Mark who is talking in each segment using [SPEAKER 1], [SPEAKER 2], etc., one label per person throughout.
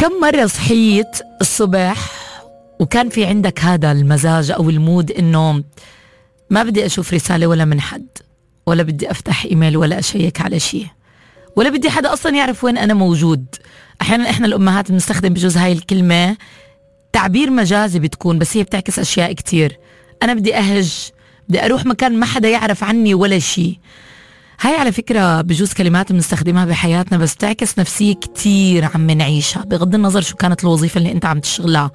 [SPEAKER 1] كم مرة صحيت الصبح وكان في عندك هذا المزاج أو المود إنه ما بدي أشوف رسالة ولا من حد، ولا بدي أفتح إيميل ولا أشيك على شيء، ولا بدي حدا أصلا يعرف وين أنا موجود. أحيانا إحنا الأمهات بنستخدم بجوز هاي الكلمة تعبير مجازي بتكون، بس هي بتعكس أشياء كتير. أنا بدي أهج، بدي أروح مكان ما حدا يعرف عني ولا شيء. هاي على فكرة بجوز كلمات بنستخدمها بحياتنا بس تعكس نفسية كتير عم نعيشها، بغض النظر شو كانت الوظيفة اللي انت عم تشتغلها،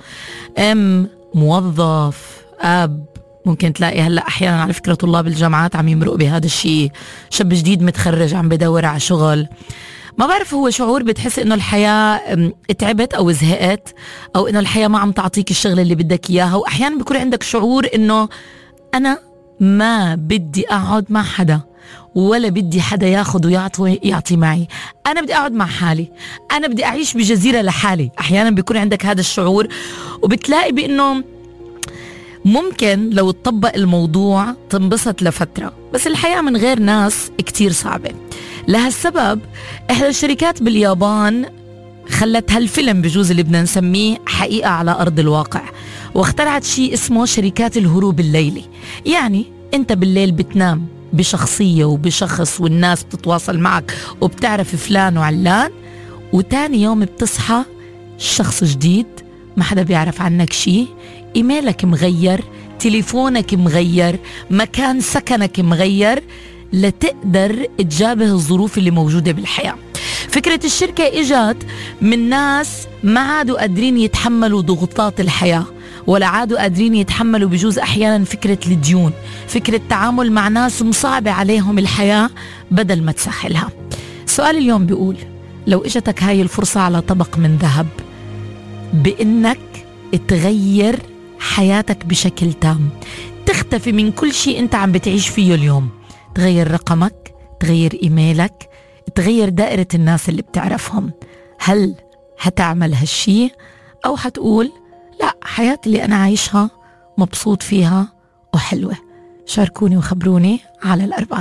[SPEAKER 1] موظف، أب. ممكن تلاقي هلأ أحيانا على فكرة طلاب الجامعات عم يمرقوا بهذا الشيء، شاب جديد متخرج عم بدور على شغل. ما بعرف، هو شعور بتحس انه الحياة اتعبت او زهقت، او انه الحياة ما عم تعطيك الشغل اللي بدك اياها. واحيانا بيكون عندك شعور انه انا ما بدي اقعد مع حدا، ولا بدي حدا ياخد ويعطي معي، أنا بدي أقعد مع حالي، أنا بدي أعيش بجزيرة لحالي. أحيانا بيكون عندك هذا الشعور، وبتلاقي بأنه ممكن لو تطبق الموضوع تنبسط لفترة، بس الحياة من غير ناس كتير صعبة. لهالسبب إحدى الشركات باليابان خلت هالفيلم بجوز اللي بدنا نسميه حقيقة على أرض الواقع، واخترعت شيء اسمه شركات الهروب الليلي. يعني أنت بالليل بتنام بشخصية وبشخص، والناس بتتواصل معك وبتعرف فلان وعلان، وتاني يوم بتصحى شخص جديد ما حدا بيعرف عنك شيء، إيميلك مغير، تليفونك مغير، مكان سكنك مغير، لتقدر تجابه الظروف اللي موجودة بالحياة. فكرة الشركة إجت من ناس ما عادوا قادرين يتحملوا ضغوطات الحياة، ولا عادوا قادرين يتحملوا بجوز أحيانا فكرة الديون، فكرة التعامل مع ناس مصعبة عليهم الحياة بدل ما تسهلها. سؤال اليوم بيقول، لو إجتك هاي الفرصة على طبق من ذهب بإنك تغير حياتك بشكل تام، تختفي من كل شيء أنت عم بتعيش فيه اليوم، تغير رقمك، تغير إيميلك، تغير دائرة الناس اللي بتعرفهم، هل هتعمل هالشي أو هتقول لا، حياتي اللي أنا عايشها مبسوط فيها وحلوة؟ شاركوني وخبروني على 4